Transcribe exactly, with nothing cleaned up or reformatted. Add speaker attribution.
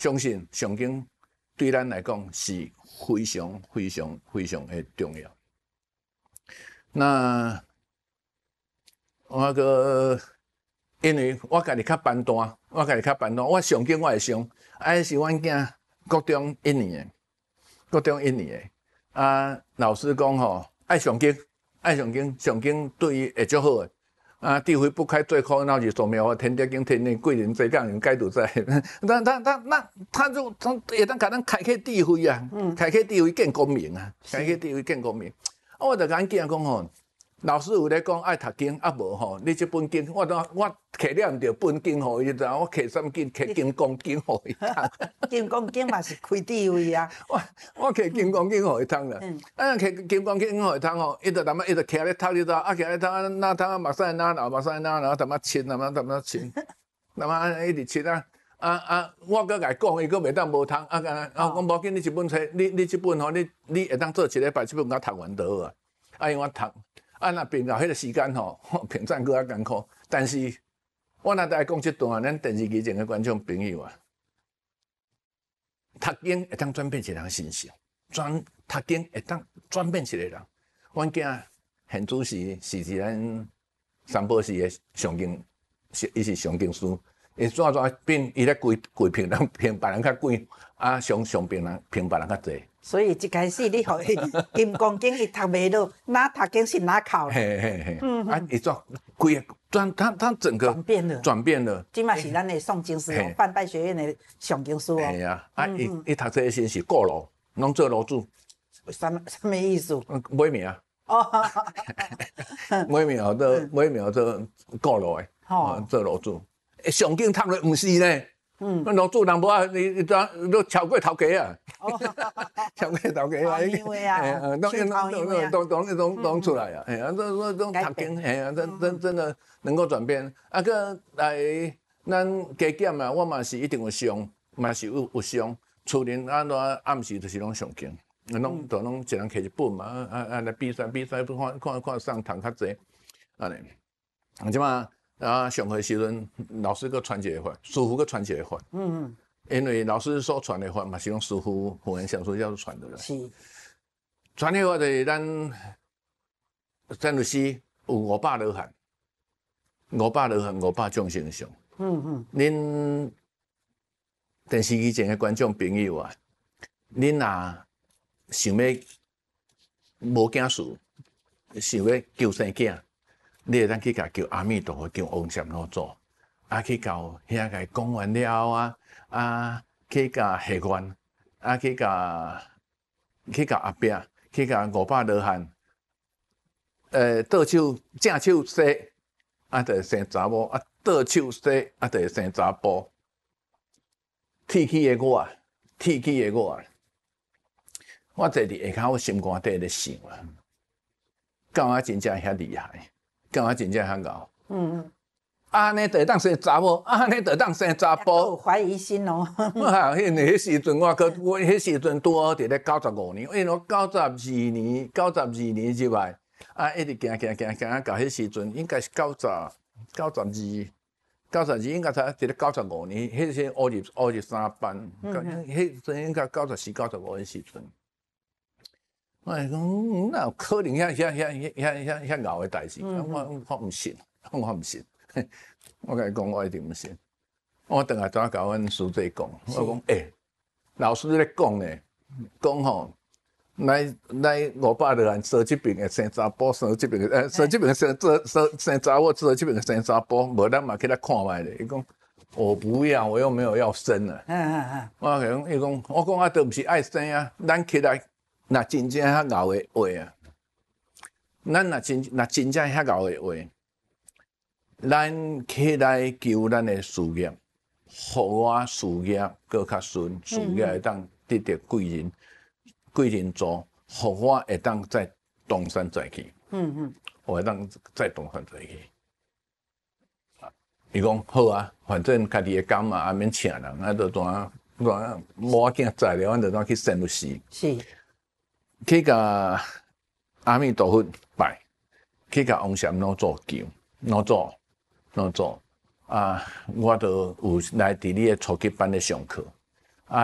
Speaker 1: 相信上经对咱来讲是非常非常非常的重要。那我个因为我家己较简单，我家己较简单，我上经我会上，啊是阮囝国中一年的，国中一年的，啊老师讲吼，爱上经，爱上经，上经对伊会足好诶。啊，地灰不开最khó，那就说明我天地经天地贵人最讲人该都在。那他他那他就他也当甲咱开启智慧啊，嗯、开启智慧见光明啊，开启智慧见光明。啊，我就甲阮囝讲吼，老师有咧讲爱读经，啊无吼，你这本经我当我摕了毋着本经互伊，知我摕什么经？摕金刚经互伊读。
Speaker 2: 金刚经嘛是开智慧啊。
Speaker 1: 我我摕金刚经互伊读啦。啊，摕金刚经互伊读吼，伊就淡仔伊就徛咧读咧读，啊徛咧读啊，哪读啊目屎哪流目屎哪流，淡仔亲淡仔淡仔亲，淡仔一直亲啊。啊啊！我搁甲伊讲，伊搁袂当无通啊！啊，我无紧，你这本册，你你这本吼，你你会当做一礼拜，这本甲读完就好啊。啊，因为我读。啊，那平常迄个时间吼，平常搁较艰苦。但是，我若来讲这段，咱电视机前的观众朋友啊，读经会当转变一个人形象，转读经会当转变一个人。阮囝现主是是是咱三宝寺的上经，是伊是上经师，伊怎怎变伊咧规规评人评别人较贵，啊上上评人评别人较济。
Speaker 2: 所以一开始你互伊金刚经伊读袂落，哪读经是哪考。
Speaker 1: 嘿嘿嘿，嗯啊，伊怎规个转，他他整个
Speaker 2: 转变了，
Speaker 1: 转变了。
Speaker 2: 即嘛是咱的诵经师哦，范拜学院的上经师哦。
Speaker 1: 系啊，啊，伊伊读这些是过路，拢做楼主。
Speaker 2: 什么什么意思？
Speaker 1: 买名。哦，买名做买名做过路的，哦，做楼主。上经读了毋是呢。嗯，那楼主人无啊，你你当都超过头家啊，超过头家啊，
Speaker 2: 因为啊，
Speaker 1: 都都都都都都出来啊，哎呀，都都都读经，哎呀，真真真的能够转变。啊，个来咱加减啊，我嘛是一定有上，嘛是有有上。厝里啊，咱暗时就是拢上经，拢都拢一人摕一本嘛，啊啊来比赛比赛，看看看上堂较济，安尼，啊即嘛。啊，上课时阵，老师搁传一个法，师傅搁传一个法。嗯嗯。因为老师所传的法嘛，是用师傅佛言上师要传的啦。是。传的法就是咱真律师有五百罗汉，五百罗汉，五百众生相。嗯嗯。恁电视机前的观众朋友啊，恁若想要无囝事，想要求生囝。你会当去甲叫阿弥陀佛，叫王禅老祖，啊去到遐个讲完了啊，啊去甲下愿，啊去甲去甲阿伯，去甲五百罗汉，呃倒手正手洗，啊就生查某，啊倒手洗，啊就生查甫。铁起的我，铁起的我，我坐伫下骹，我心肝底咧想啊，敢若真正遐厉害。干嘛真正遐高？嗯嗯，安尼就当生查某，安尼就当生查甫。
Speaker 2: 有怀疑心哦。
Speaker 1: 啊，迄迄时阵我可我迄时阵拄好伫咧九十五年，因为我九十二年九十二年入来，啊一直行行行行啊，到迄时阵应该是九十九十二九十二应该才伫咧九十五年，迄时乌入乌入三班，迄阵应该九十四九十五迄时阵。我讲哪有可能遐遐遐遐遐遐牛的代志？我我唔信，我唔信。我甲伊讲，我一定唔信。我等下怎甲阮师姐讲？我讲，诶、欸，老师咧讲咧，讲吼，来来五百个人生这边的生查甫，生这边的呃，生这边生生生生查某，生这边的生查甫，无咱嘛去来看卖咧。伊讲，我不要，我又没有要生啊。嗯嗯嗯。我讲，伊讲，我讲啊，都唔是爱生啊，咱起来。若真正遐牛的话啊，咱若真若真正遐牛的话，咱起来求咱的事业，互我事业搁较顺，事业会当得到贵人，贵人助，互我会当再东山再起。嗯嗯，我会当再东山再起。啊，伊讲好啊，反正家己的工嘛，也免请人，啊，就怎啊怎啊，无要紧材料，咱就怎去生律师。是。去甲阿弥陀佛拜，去甲王禅老祖求，老祖老祖啊！我都有来伫你的初级班咧上课，